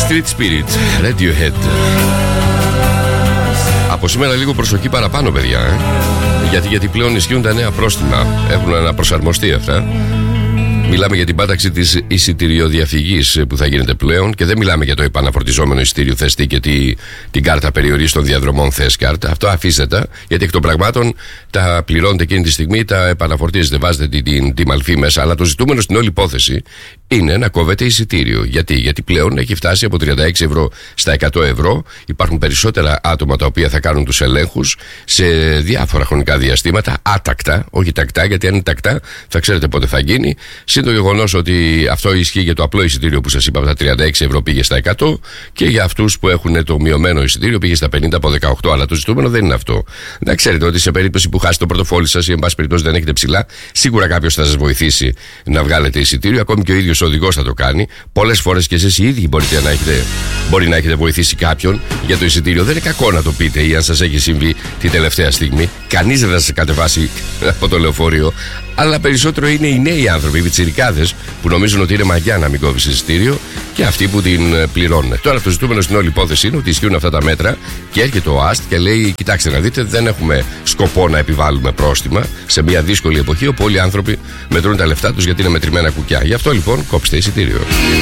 Street Spirit, Radiohead. Από σήμερα λίγο προσοχή παραπάνω, παιδιά, γιατί πλέον ισχύουν τα νέα πρόστιμα. Έχουν αναπροσαρμοστεί αυτά. Μιλάμε για την πάταξη της εισιτηριοδιαφυγής που θα γίνεται πλέον και δεν μιλάμε για το επαναφορτιζόμενο εισιτήριο θες και την κάρτα περιορίσεων των διαδρομών θες κάρτα. Αυτό αφήστε, γιατί εκ των πραγμάτων τα πληρώνετε εκείνη τη στιγμή, τα επαναφορτίζετε, βάζετε τη μαλφή μέσα. Αλλά το ζητούμενο στην όλη υπόθεση είναι να κόβετε εισιτήριο. Γιατί πλέον έχει φτάσει από 36 ευρώ στα 100 ευρώ. Υπάρχουν περισσότερα άτομα τα οποία θα κάνουν τους ελέγχους σε διάφορα χρονικά διαστήματα, άτακτα, όχι τακτά, γιατί αν είναι τακτά θα ξέρετε πότε θα γίνει. Συν το γεγονός ότι αυτό ισχύει για το απλό εισιτήριο που σας είπα, από τα 36 ευρώ πήγε στα 100 και για αυτούς που έχουν το μειωμένο εισιτήριο πήγε στα 50 από 18. Αλλά το ζητούμενο δεν είναι αυτό. Να ξέρετε ότι σε περίπτωση που χάσετε το πορτοφόλι σας ή εν πάση περιπτώσει δεν έχετε ψηλά, σίγουρα κάποιος θα σας βοηθήσει να βγάλετε εισιτήριο. Ακόμη και ο ίδιος ο οδηγός θα το κάνει. Πολλές φορές και εσείς οι ίδιοι μπορεί να έχετε βοηθήσει κάποιον για το εισιτήριο. Δεν είναι κακό να το πείτε ή αν σας έχει συμβεί την τελευταία στιγμή. Κανείς δεν θα σας κατεβάσει από το λεωφορείο. Αλλά περισσότερο είναι οι νέοι άνθρωποι, οι πιτσιρικάδες, που νομίζουν ότι είναι μαγιά να μην κόβεις εισιτήριο και αυτοί που την πληρώνουν. Τώρα το ζητούμενο στην όλη υπόθεση είναι ότι ισχύουν αυτά τα μέτρα και έρχεται ο ΑΣΤ και λέει: κοιτάξτε να δείτε, δεν έχουμε σκοπό να επιβάλλουμε πρόστιμα σε μια δύσκολη εποχή όπου όλοι οι άνθρωποι μετρούν τα λεφτά τους γιατί είναι μετρημένα κουκιά. Γι' αυτό λοιπόν κόψτε εισιτήριο.